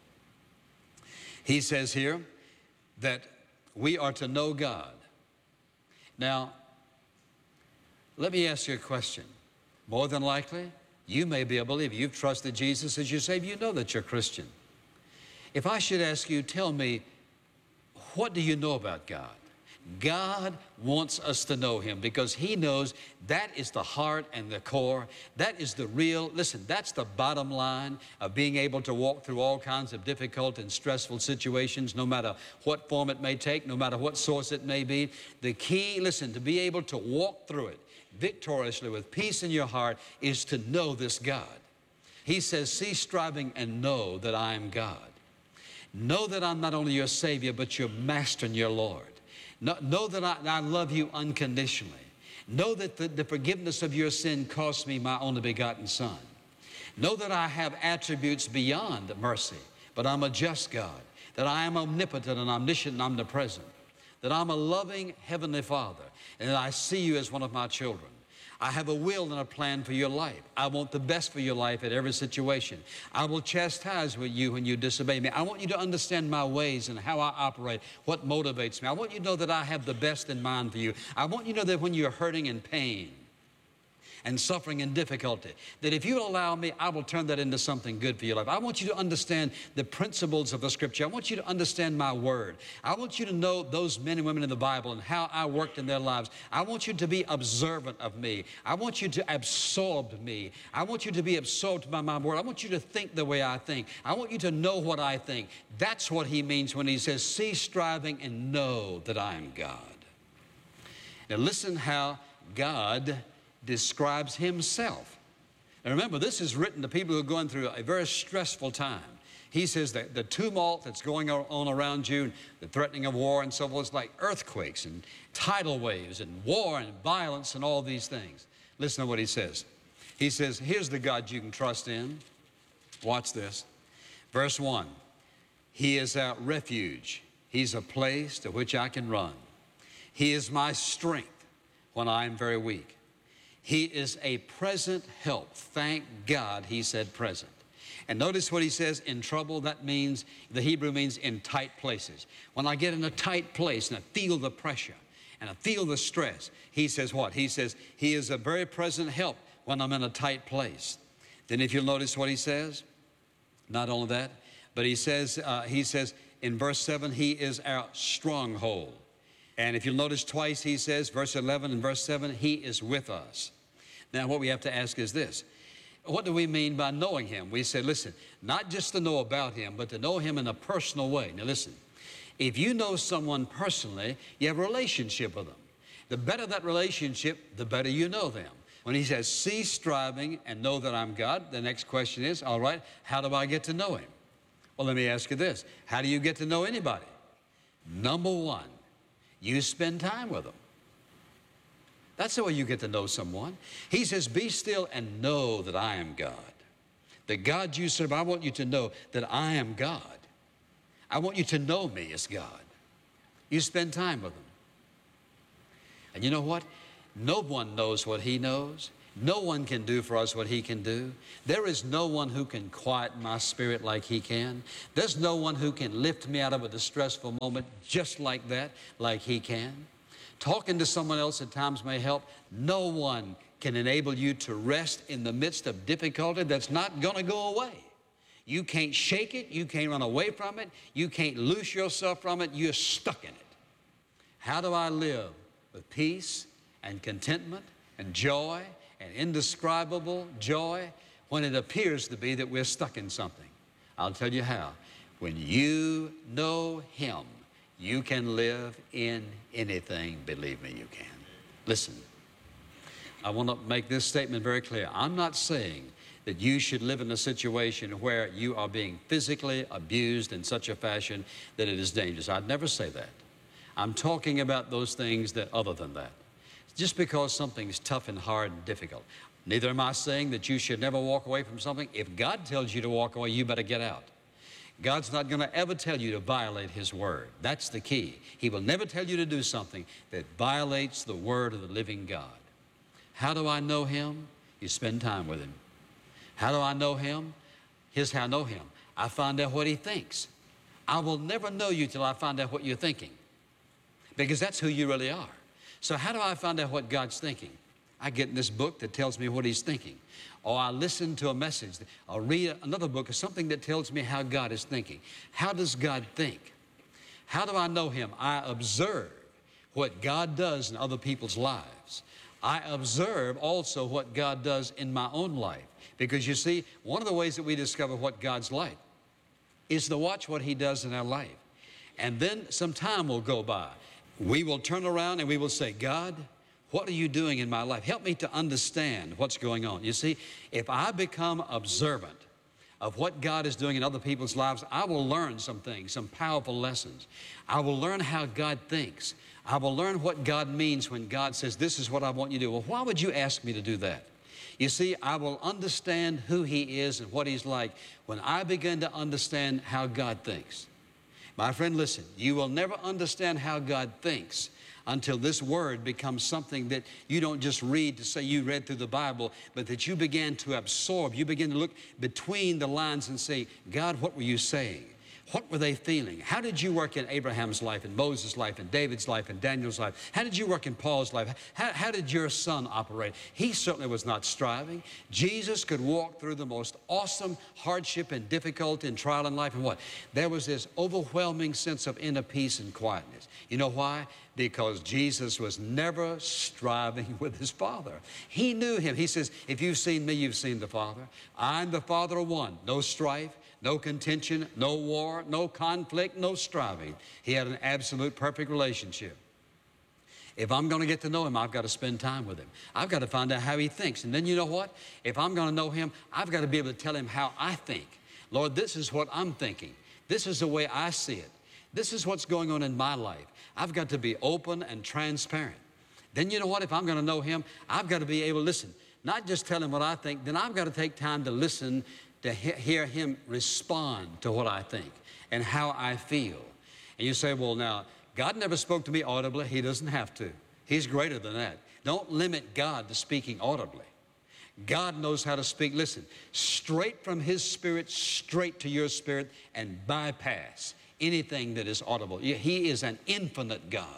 He says here that we are to know God. Now, let me ask you a question. More than likely, you may be a believer. You've trusted Jesus as your Savior. You know that you're a Christian. If I should ask you, tell me, what do you know about God? God wants us to know Him because He knows that is the heart and the core. That is the real, listen, that's the bottom line of being able to walk through all kinds of difficult and stressful situations, no matter what form it may take, no matter what source it may be. The key, listen, to be able to walk through it victoriously with peace in your heart is to know this God. He says, cease striving and know that I am God. Know that I'm not only your Savior, but your Master and your Lord. Know, know that I, I love you unconditionally. Know that the, the forgiveness of your sin cost me my only begotten Son. Know that I have attributes beyond mercy, but I'm a just God. That I am omnipotent and omniscient and omnipresent. That I'm a loving Heavenly Father, and that I see you as one of my children. I have a will and a plan for your life. I want the best for your life at every situation. I will chastise with you when you disobey me. I want you to understand my ways and how I operate, what motivates me. I want you to know that I have the best in mind for you. I want you to know that when you're hurting in pain and suffering and difficulty, that if you allow me, I will turn that into something good for your life. I want you to understand the principles of the Scripture. I want you to understand my Word. I want you to know those men and women in the Bible and how I worked in their lives. I want you to be observant of me. I want you to absorb me. I want you to be absorbed by my Word. I want you to think the way I think. I want you to know what I think. That's what He means when He says, cease striving and know that I am God. Now listen how God describes Himself. And remember, this is written to people who are going through a very stressful time. He says that the tumult that's going on around you, the threatening of war and so forth, is like earthquakes and tidal waves and war and violence and all these things. Listen to what He says. He says, here's the God you can trust in. Watch this. Verse one, He is our refuge. He's a place to which I can run. He is my strength when I am very weak. He is a present help. Thank God He said present. And notice what He says, in trouble, that means, the Hebrew means in tight places. When I get in a tight place and I feel the pressure and I feel the stress, He says what? He says, He is a very present help when I'm in a tight place. Then if you'll notice what He says, not only that, but He says, uh, He says in verse seven, He is our stronghold. And if you'll notice twice, He says, verse eleven and verse seven, He is with us. Now, what we have to ask is this. What do we mean by knowing Him? We say, listen, not just to know about Him, but to know Him in a personal way. Now, listen, if you know someone personally, you have a relationship with them. The better that relationship, the better you know them. When he says, cease striving and know that I'm God, the next question is, all right, how do I get to know him? Well, let me ask you this. How do you get to know anybody? Number one, you spend time with them. That's the way you get to know someone. He says, be still and know that I am God. The God you serve, I want you to know that I am God. I want you to know me as God. You spend time with him. And you know what? No one knows what he knows. No one can do for us what he can do. There is no one who can quiet my spirit like he can. There's no one who can lift me out of a distressful moment just like that, like he can. Talking to someone else at times may help. No one can enable you to rest in the midst of difficulty that's not going to go away. You can't shake it. You can't run away from it. You can't loose yourself from it. You're stuck in it. How do I live with peace and contentment and joy and indescribable joy when it appears to be that we're stuck in something? I'll tell you how. When you know him, you can live in anything. Believe me, you can. Listen, I want to make this statement very clear. I'm not saying that you should live in a situation where you are being physically abused in such a fashion that it is dangerous. I'd never say that. I'm talking about those things that other than that. Just because something's tough and hard and difficult. Neither am I saying that you should never walk away from something. If God tells you to walk away, you better get out. God's not going to ever tell you to violate his word. That's the key. He will never tell you to do something that violates the word of the living God. How do I know him? You spend time with him. How do I know him? Here's how I know him. I find out what he thinks. I will never know you till I find out what you're thinking, because that's who you really are. So how do I find out what God's thinking? I get in this book that tells me what he's thinking. Or I listen to a message. I'll read another book or something that tells me how God is thinking. How does God think? How do I know him? I observe what God does in other people's lives. I observe also what God does in my own life. Because you see, one of the ways that we discover what God's like is to watch what he does in our life. And then some time will go by. We will turn around and we will say, God, what are you doing in my life? Help me to understand what's going on. You see, if I become observant of what God is doing in other people's lives, I will learn some things, some powerful lessons. I will learn how God thinks. I will learn what God means when God says, this is what I want you to do. Well, why would you ask me to do that? You see, I will understand who he is and what he's like when I begin to understand how God thinks. My friend, listen, you will never understand how God thinks until this word becomes something that you don't just read to say you read through the Bible, but that you begin to absorb. You begin to look between the lines and say, God, what were you saying? What were they feeling? How did you work in Abraham's life, and Moses' life, and David's life, and Daniel's life? How did you work in Paul's life? How, how did your son operate? He certainly was not striving. Jesus could walk through the most awesome hardship and difficulty and trial in life, and what? There was this overwhelming sense of inner peace and quietness. You know why? Because Jesus was never striving with his Father. He knew him. He says, if you've seen me, you've seen the Father. I and the Father are one. No strife, no contention, no war, no conflict, no striving. He had an absolute perfect relationship. If I'm going to get to know him, I've got to spend time with him. I've got to find out how he thinks. And then you know what? If I'm going to know him, I've got to be able to tell him how I think. Lord, this is what I'm thinking. This is the way I see it. This is what's going on in my life. I've got to be open and transparent. Then you know what? If I'm going to know him, I've got to be able to listen. Not just tell him what I think, then I've got to take time to listen to he hear him respond to what I think and how I feel. And you say, well, now, God never spoke to me audibly. He doesn't have to. He's greater than that. Don't limit God to speaking audibly. God knows how to speak, listen, straight from his spirit, straight to your spirit, and bypass anything that is audible. He is an infinite God.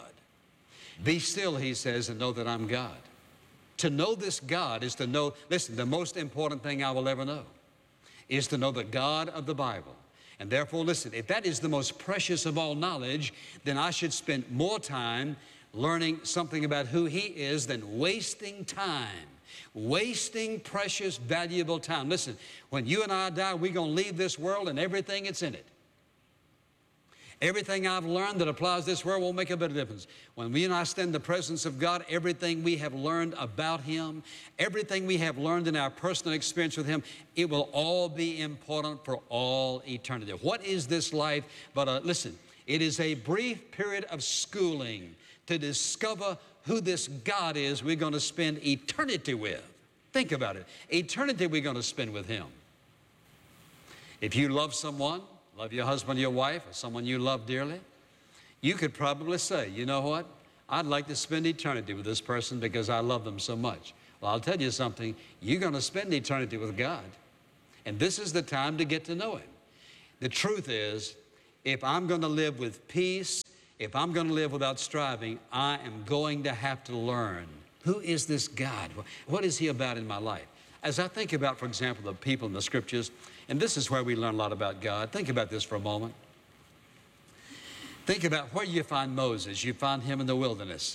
Be still, he says, and know that I'm God. To know this God is to know, listen, the most important thing I will ever know is to know the God of the Bible. And therefore, listen, if that is the most precious of all knowledge, then I should spend more time learning something about who he is than wasting time, wasting precious, valuable time. Listen, when you and I die, we're going to leave this world and everything that's in it. Everything I've learned that applies to this world won't make a bit of difference. When we and I stand in the presence of God, everything we have learned about Him, everything we have learned in our personal experience with Him, it will all be important for all eternity. What is this life? But uh, listen, it is a brief period of schooling to discover who this God is we're going to spend eternity with. Think about it. Eternity we're going to spend with Him. If you love someone, love your husband, your wife, or someone you love dearly, you could probably say, you know what? I'd like to spend eternity with this person because I love them so much. Well, I'll tell you something. You're going to spend eternity with God. And this is the time to get to know Him. The truth is, if I'm going to live with peace, if I'm going to live without striving, I am going to have to learn, who is this God? What is He about in my life? As I think about, for example, the people in the Scriptures, and this is where we learn a lot about God. Think about this for a moment. Think about where you find Moses. You find him in the wilderness.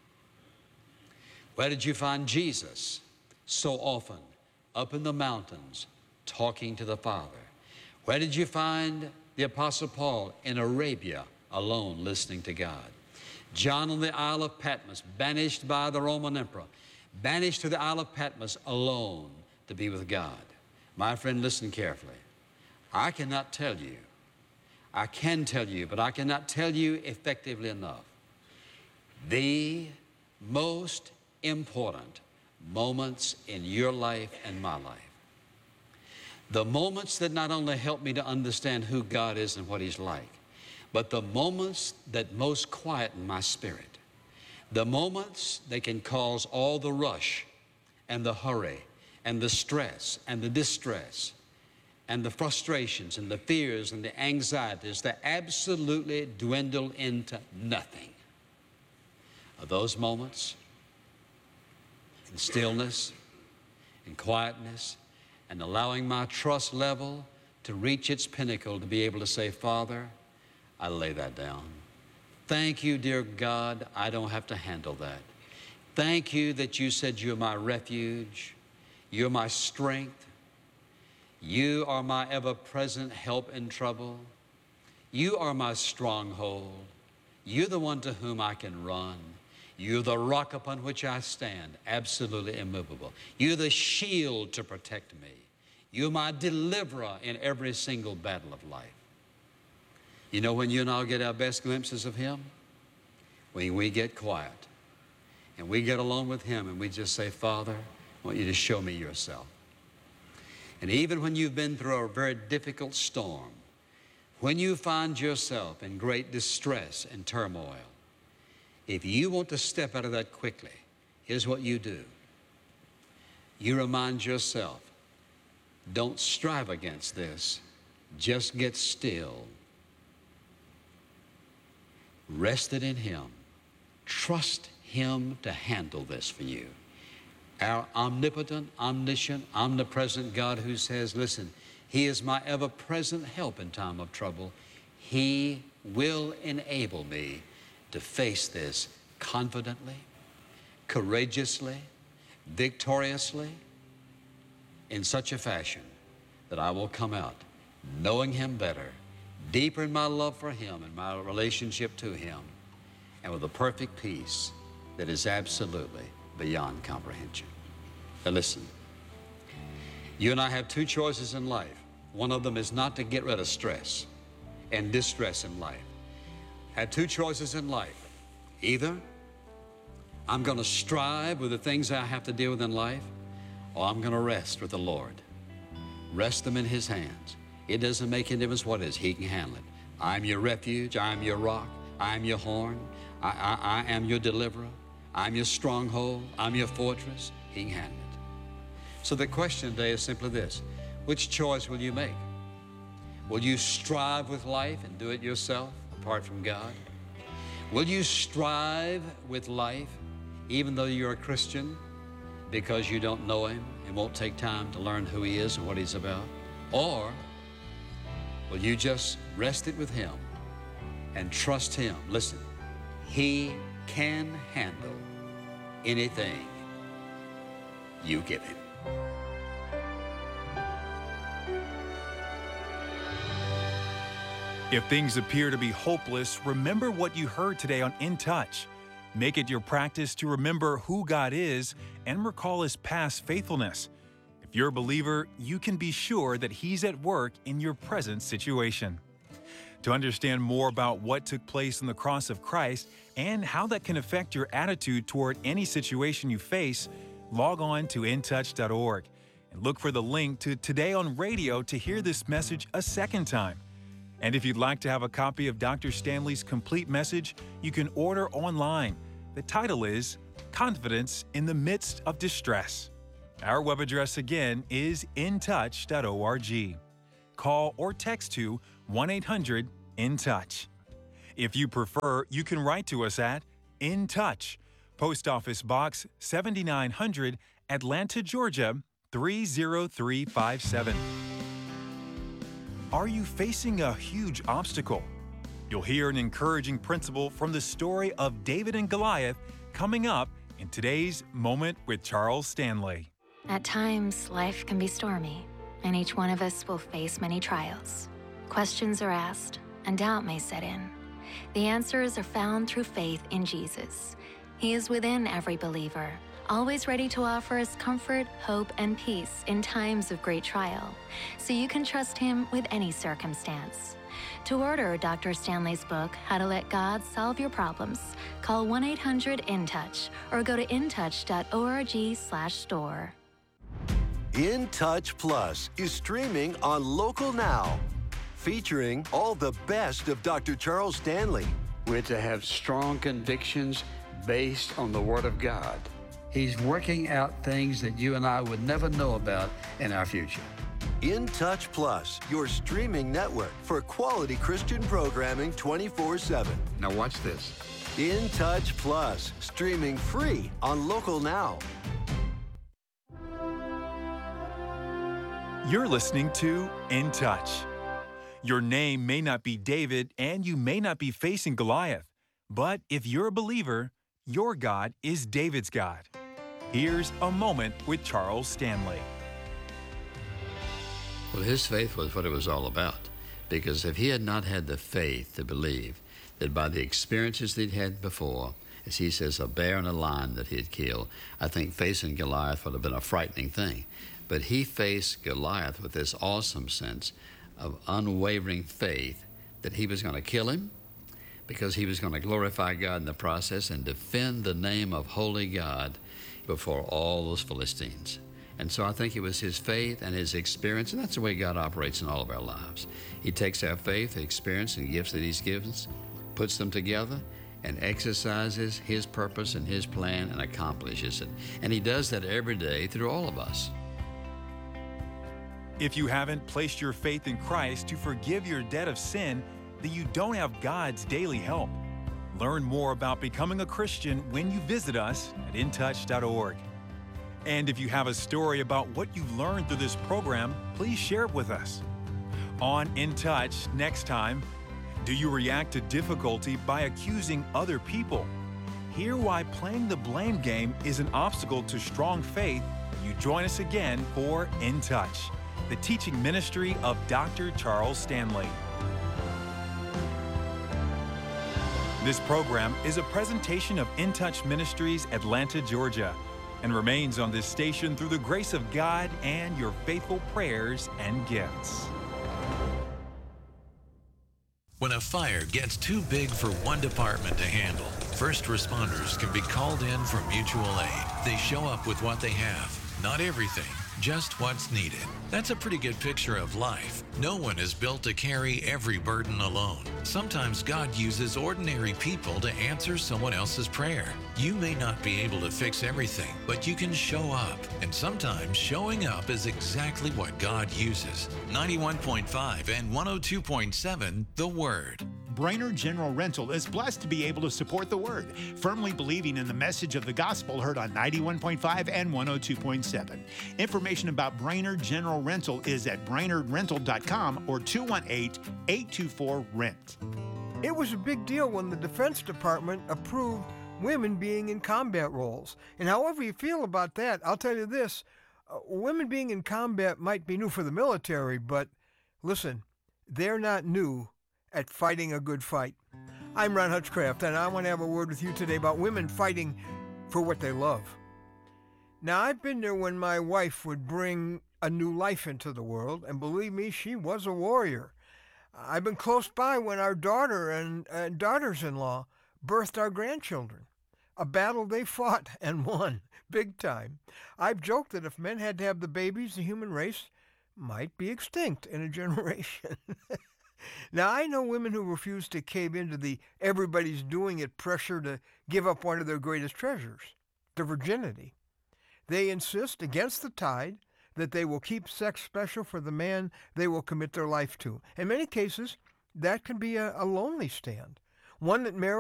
Where did you find Jesus? So often, up in the mountains, talking to the Father. Where did you find the Apostle Paul? In Arabia, alone, listening to God. John on the Isle of Patmos, banished by the Roman emperor, banished to the Isle of Patmos alone to be with God. My friend, listen carefully. I cannot tell you, I can tell you, but I cannot tell you effectively enough. The most important moments in your life and my life. The moments that not only help me to understand who God is and what He's like, but the moments that most quieten my spirit. The moments that can cause all the rush and the hurry and the stress and the distress and the frustrations and the fears and the anxieties that absolutely dwindle into nothing. Are those moments in stillness, in quietness, and allowing my trust level to reach its pinnacle to be able to say, Father, I lay that down. Thank you, dear God, I don't have to handle that. Thank you that you said you're my refuge, you're my strength, you are my ever-present help in trouble, you are my stronghold, you're the one to whom I can run, you're the rock upon which I stand, absolutely immovable. You're the shield to protect me. You're my deliverer in every single battle of life. You know when you and I'll get our best glimpses of Him? When we get quiet and we get alone with Him and we just say, Father, I want you to show me yourself. And even when you've been through a very difficult storm, when you find yourself in great distress and turmoil, if you want to step out of that quickly, here's what you do. You remind yourself, don't strive against this, just get still. Rested in Him. Trust Him to handle this for you. Our omnipotent, omniscient, omnipresent God who says, listen, He is my ever-present help in time of trouble. He will enable me to face this confidently, courageously, victoriously, in such a fashion that I will come out knowing Him better, deeper in my love for Him and my relationship to Him, and with a perfect peace that is absolutely beyond comprehension. Now listen, you and I have two choices in life. One of them is not to get rid of stress and distress in life. Have two choices in life. Either I'm going to strive with the things I have to deal with in life, or I'm going to rest with the Lord. Rest them in His hands. It doesn't make any difference what it is. He can handle it. I'm your refuge. I'm your rock. I'm your horn. I, I, I am your deliverer. I'm your stronghold. I'm your fortress. He can handle it. So the question today is simply this. Which choice will you make? Will you strive with life and do it yourself apart from God? Will you strive with life even though you're a Christian because you don't know Him and won't take time to learn who He is and what He's about? Or will you just rest it with Him and trust Him? Listen, He can handle anything you give Him. If things appear to be hopeless, remember what you heard today on In Touch. Make it your practice to remember who God is and recall His past faithfulness. If you're a believer, you can be sure that He's at work in your present situation. To understand more about what took place on the cross of Christ and how that can affect your attitude toward any situation you face, log on to in touch dot org and look for the link to Today on Radio to hear this message a second time. And if you'd like to have a copy of Doctor Stanley's complete message, you can order online. The title is Confidence in the Midst of Distress. Our web address again is in touch dot org. Call or text to one eight hundred in touch. If you prefer, you can write to us at In Touch, Post Office Box seventy-nine hundred, Atlanta, Georgia three zero three five seven. Are you facing a huge obstacle? You'll hear an encouraging principle from the story of David and Goliath coming up in today's Moment with Charles Stanley. At times, life can be stormy, and each one of us will face many trials. Questions are asked, and doubt may set in. The answers are found through faith in Jesus. He is within every believer, always ready to offer us comfort, hope, and peace in times of great trial, so you can trust Him with any circumstance. To order Doctor Stanley's book, How to Let God Solve Your Problems, call one eight hundred in touch or go to in touch dot org slash store. In Touch Plus is streaming on Local Now, featuring all the best of Doctor Charles Stanley. We're to have strong convictions based on the Word of God. He's working out things that you and I would never know about in our future. In Touch Plus, your streaming network for quality Christian programming twenty-four seven. Now watch this. In Touch Plus, streaming free on Local Now. You're listening to In Touch. Your name may not be David and you may not be facing Goliath, but if you're a believer, your God is David's God. Here's a moment with Charles Stanley. Well, his faith was what it was all about, because if he had not had the faith to believe that by the experiences that he'd had before, as he says, a bear and a lion that he had killed, I think facing Goliath would have been a frightening thing. But he faced Goliath with this awesome sense of unwavering faith that he was going to kill him, because he was going to glorify God in the process and defend the name of Holy God before all those Philistines. And so I think it was his faith and his experience, and that's the way God operates in all of our lives. He takes our faith, experience, and gifts that he's given us, puts them together, and exercises his purpose and his plan and accomplishes it. And he does that every day through all of us. If you haven't placed your faith in Christ to forgive your debt of sin, then you don't have God's daily help. Learn more about becoming a Christian when you visit us at in touch dot org. And if you have a story about what you've learned through this program, please share it with us. On In Touch next time, do you react to difficulty by accusing other people? Hear why playing the blame game is an obstacle to strong faith. You join us again for In Touch, the teaching ministry of Doctor Charles Stanley. This program is a presentation of In Touch Ministries, Atlanta, Georgia, and remains on this station through the grace of God and your faithful prayers and gifts. When a fire gets too big for one department to handle, first responders can be called in for mutual aid. They show up with what they have, not everything, just what's needed. That's a pretty good picture of life. No one is built to carry every burden alone. Sometimes God uses ordinary people to answer someone else's prayer. You may not be able to fix everything, but you can show up. And sometimes showing up is exactly what God uses. ninety-one point five and one oh two point seven, The Word. Brainerd General Rental is blessed to be able to support the Word, firmly believing in the message of the gospel heard on ninety-one point five and one oh two point seven. Information about Brainerd General Rental is at brainerd rental dot com or two one eight, eight two four, rent. It was a big deal when the Defense Department approved women being in combat roles. And however you feel about that, I'll tell you this, uh, women being in combat might be new for the military, but listen, they're not new at fighting a good fight. I'm Ron Hutchcraft, and I want to have a word with you today about women fighting for what they love. Now, I've been there when my wife would bring a new life into the world, and believe me, she was a warrior. I've been close by when our daughter and uh, daughters-in-law birthed our grandchildren, a battle they fought and won, big time. I've joked that if men had to have the babies, the human race might be extinct in a generation. Now, I know women who refuse to cave into the everybody's doing it pressure to give up one of their greatest treasures, their virginity. They insist against the tide that they will keep sex special for the man they will commit their life to. In many cases, that can be a, a lonely stand, one that marriage